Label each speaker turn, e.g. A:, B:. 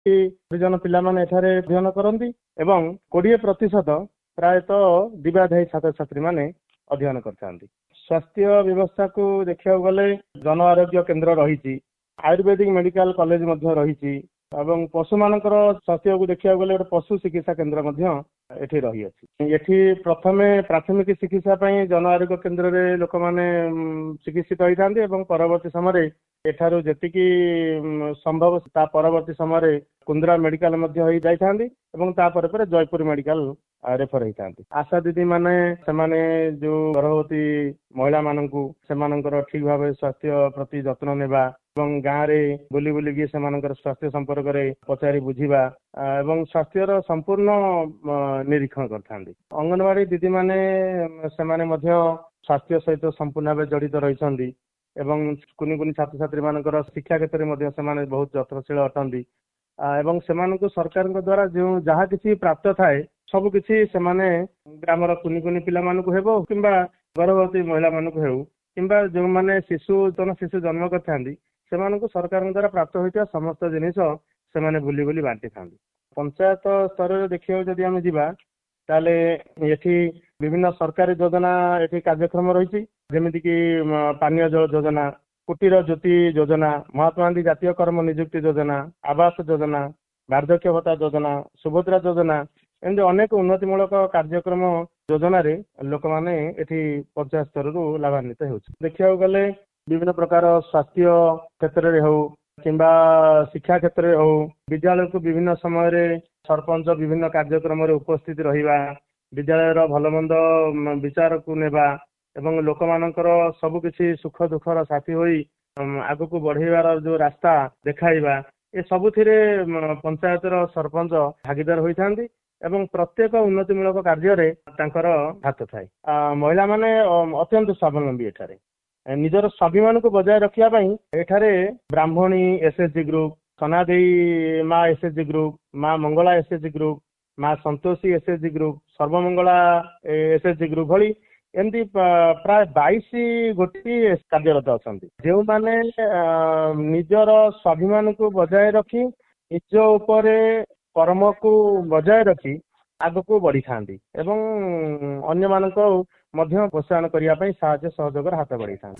A: ଜନ ପିଲାମାନେ ଏଠାରେ ଅଧ୍ୟୟନ କରନ୍ତି ଏବଂ 20% ପ୍ରାୟତଃ ଦିବାଧାୟୀ ଛାତ୍ରଛାତ୍ରୀ ମାନେ ଅଧ୍ୟୟନ କରିଥାନ୍ତି। ସ୍ୱାସ୍ଥ୍ୟ ବ୍ୟବସ୍ଥାକୁ ଦେଖିବାକୁ ଗଲେ ଜନ ଆରୋଗ୍ୟ କେନ୍ଦ୍ର ରହିଛି, ଆୟୁର୍ବେଦିକ ମେଡିକାଲ କଲେଜ ମଧ୍ୟ ରହିଛି ଏବଂ ପଶୁମାନଙ୍କର ସ୍ୱାସ୍ଥ୍ୟକୁ ଦେଖିବାକୁ ଗଲେ ଗୋଟେ ପଶୁ ଚିକିତ୍ସା କେନ୍ଦ୍ର ମଧ୍ୟ ଏଠି ରହିଅଛି। ଏଠି ପ୍ରଥମେ ପ୍ରାଥମିକ ଚିକିତ୍ସା ପାଇଁ ଜନ ଆରୋଗ୍ୟ କେନ୍ଦ୍ରରେ ଲୋକମାନେ ଚିକିତ୍ସିତ ହୋଇଥାନ୍ତି ଏବଂ ପରବର୍ତ୍ତୀ ସମୟରେ ଏଠାରୁ ଯେତିକି ସମ୍ଭବ ତା ପରବର୍ତ୍ତୀ ସମୟରେ କୁନ୍ଦ୍ରା ମେଡିକାଲ ମଧ୍ୟ ହୋଇ ଯାଇଥାନ୍ତି ଏବଂ ତାପରେ ପରେ ଜୟପୁର ମେଡିକାଲ ରେଫର ହେଇଥାନ୍ତି। ଆଶା ଦିଦି ମାନେ ସେମାନେ ଯୋଉ ଗର୍ଭବତୀ ମହିଳା ମାନଙ୍କୁ ସେମାନଙ୍କର ଠିକ ଭାବେ ସ୍ୱାସ୍ଥ୍ୟ ପ୍ରତି ଯତ୍ନ ନେବା ଏବଂ ଗାଁରେ ବୁଲି ବୁଲିକି ସେମାନଙ୍କର ସ୍ୱାସ୍ଥ୍ୟ ସମ୍ପର୍କରେ ପଚାରି ବୁଝିବା ଏବଂ ସ୍ୱାସ୍ଥ୍ୟର ସମ୍ପୂର୍ଣ୍ଣ ନିରୀକ୍ଷଣ କରିଥାନ୍ତି। ଅଙ୍ଗନବାଡି ଦିଦି ମାନେ ସେମାନେ ମଧ୍ୟ ସ୍ୱାସ୍ଥ୍ୟ ସହିତ ସମ୍ପୂର୍ଣ୍ଣ ଭାବେ ଜଡିତ ରହିଛନ୍ତି ଏବଂ କୁନି କୁନି ଛାତ୍ରଛାତ୍ରୀ ମାନଙ୍କର ଶିକ୍ଷା କ୍ଷେତ୍ରରେ ମଧ୍ୟ ସେମାନେ ବହୁତ ଯତ୍ନଶୀଳ ଅଟନ୍ତି ଏବଂ ସେମାନଙ୍କୁ ସରକାରଙ୍କ ଦ୍ଵାରା ଯେଉଁ ଯାହା କିଛି ପ୍ରାପ୍ତ ଥାଏ ସବୁ କିଛି ସେମାନେ ଗ୍ରାମର କୁନି କୁନି ପିଲାମାନଙ୍କୁ ହେବ କିମ୍ବା ଗର୍ଭବତୀ ମହିଳା ମାନଙ୍କୁ ହେଉ କିମ୍ବା ଯେଉଁମାନେ ଶିଶୁ ଜନ୍ମ କରିଥାନ୍ତି ସେମାନଙ୍କୁ ସରକାରଙ୍କ ଦ୍ୱାରା ପ୍ରାପ୍ତ ହୋଇଥିବା ସମସ୍ତ ଜିନିଷ ସେମାନେ ବୁଲି ବୁଲି ବାଣ୍ଟିଥାନ୍ତି। ପଞ୍ଚାୟତ ସ୍ତରରେ ଦେଖିବାକୁ ଯଦି ଆମେ ଯିବା ତାହେଲେ ଏଠି ବିଭିନ୍ନ ସରକାରୀ ଯୋଜନା ଏଠି କାର୍ଯ୍ୟକ୍ରମ ରହିଛି, ଯେମିତିକି ପାନୀୟ ଜଳ ଯୋଜନା, କୁଟୀର ଜ୍ୟୋତି ଯୋଜନା, ମହାତ୍ମା ଗାନ୍ଧୀ ଜାତୀୟ କର୍ମ ନିଯୁକ୍ତି ଯୋଜନା, ଆବାସ ଯୋଜନା, ବାର୍ଦ୍ଧକ୍ୟ ଭତ୍ତା ଯୋଜନା, ସୁଭଦ୍ରା ଯୋଜନା, ଏମିତି ଅନେକ ଉନ୍ନତିମୂଳକ କାର୍ଯ୍ୟକ୍ରମ ଯୋଜନାରେ ଲୋକମାନେ ଏଠି ପଞ୍ଚାୟତ ସ୍ତରରୁ ଲାଭାନ୍ୱିତ ହେଉଛି। ଦେଖିବାକୁ ଗଲେ ବିଭିନ୍ନ ପ୍ରକାର ସ୍ୱାସ୍ଥ୍ୟ କ୍ଷେତ୍ରରେ ହଉ କିମ୍ବା ଶିକ୍ଷା କ୍ଷେତ୍ରରେ ହଉ, ବିଦ୍ୟାଳୟକୁ ବିଭିନ୍ନ ସମୟରେ ସରପଞ୍ଚ ବିଭିନ୍ନ କାର୍ଯ୍ୟକ୍ରମରେ ଉପସ୍ଥିତ ରହିବା, ବିଦ୍ୟାଳୟର ଭଲ ମନ୍ଦ ବିଚାରକୁ ନେବା ଏବଂ ଲୋକମାନଙ୍କର ସବୁ କିଛି ସୁଖ ଦୁଃଖର ସାଥୀ ହୋଇ ଆଗକୁ ବଢେଇବାର ଯୋଉ ରାସ୍ତା ଦେଖାଇବା, ଏ ସବୁଥିରେ ପଞ୍ଚାୟତର ସରପଞ୍ଚ ଭାଗିଦାର ହୋଇଥାନ୍ତି ଏବଂ ପ୍ରତ୍ୟେକ ଉନ୍ନତିମୂଳକ କାର୍ଯ୍ୟରେ ତାଙ୍କର ହାତ ଥାଏ। ମହିଳାମାନେ ଅତ୍ୟନ୍ତ ସ୍ୱାବଲମ୍ବୀ ଏଠାରେ ନିଜର ସ୍ୱାଭିମାନକୁ ବଜାୟ ରଖିବା ପାଇଁ ଏଠାରେ ବ୍ରାହ୍ମଣୀ ଏସଏଚଜି ଗ୍ରୁପ, ସନାଦେଇ ମା ଏସଏଚଜି ଗ୍ରୁପ, ମା ମଙ୍ଗଳା ଏସଏଚଜି ଗ୍ରୁପ, ମା Santoshi SHG group, Sarvamangala SHG group ଭଳି ଏମିତି ପ୍ରାୟ 22 ଗୋଷ୍ଠୀ କାର୍ଯ୍ୟରତ ଅଛନ୍ତି, ଯେଉଁମାନେ ନିଜର ସ୍ୱାଭିମାନକୁ ବଜାୟ ରଖି ନିଜ ଉପରେ କର୍ମକୁ ବଜାୟ ରଖି ଆଗକୁ ବଢିଥାନ୍ତି ଏବଂ ଅନ୍ୟମାନଙ୍କୁ ମଧ୍ୟ ପ୍ରୋତ୍ସାହନ କରିବା ପାଇଁ ସାହାଯ୍ୟ ସହଯୋଗର ହାତ ବଢେଇଥାନ୍ତି।